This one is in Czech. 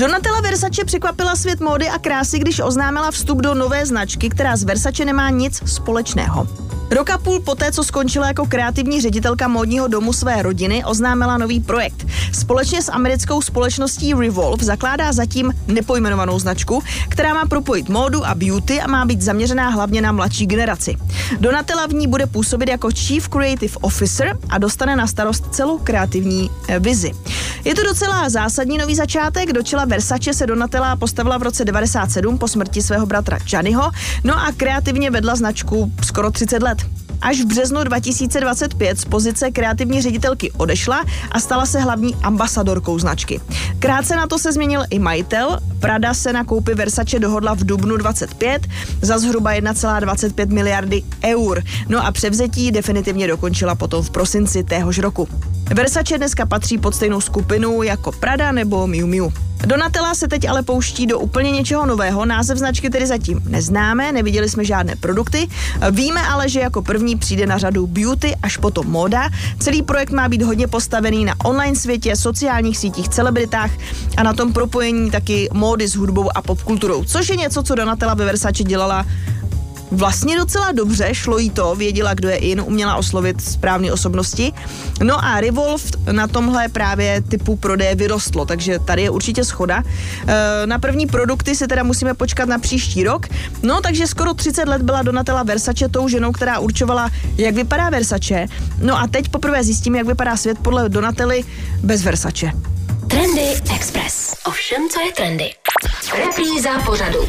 Donatella Versace překvapila svět módy a krásy, když oznámila vstup do nové značky, která s Versace nemá nic společného. Rok a půl poté, co skončila jako kreativní ředitelka módního domu své rodiny, oznámila nový projekt. Společně s americkou společností Revolve zakládá zatím nepojmenovanou značku, která má propojit módu a beauty a má být zaměřená hlavně na mladší generaci. Donatella v ní bude působit jako Chief Creative Officer a dostane na starost celou kreativní vizi. Je to docela zásadní nový začátek. Do čela Versace se Donatella postavila v roce 1997 po smrti svého bratra Gianniho, no a kreativně vedla značku skoro 30 let. Až v březnu 2025 z pozice kreativní ředitelky odešla a stala se hlavní ambasadorkou značky. Krátce na to se změnil i majitel. Prada se na koupi Versace dohodla v dubnu 25 za zhruba 1,25 miliardy eur. No a převzetí definitivně dokončila potom v prosinci téhož roku. Versace dneska patří pod stejnou skupinu jako Prada nebo Miu Miu. Donatella se teď ale pouští do úplně něčeho nového, název značky tedy zatím neznáme, neviděli jsme žádné produkty, víme ale, že jako první přijde na řadu beauty, až potom móda. Celý projekt má být hodně postavený na online světě, sociálních sítích, celebritách a na tom propojení taky módy s hudbou a popkulturou, což je něco, co Donatella ve Versace dělala vlastně docela dobře, šlo jí to, věděla, kdo je in, uměla oslovit správné osobnosti. No a Revolve na tomhle právě typu prodeje vyrostlo, takže tady je určitě shoda. Na první produkty se teda musíme počkat na příští rok. No, takže skoro 30 let byla Donatella Versace tou ženou, která určovala, jak vypadá Versace. No a teď poprvé zjistíme, jak vypadá svět podle Donatelly bez Versace. Trendy Express. O všem, co je trendy. Repríza pořadu.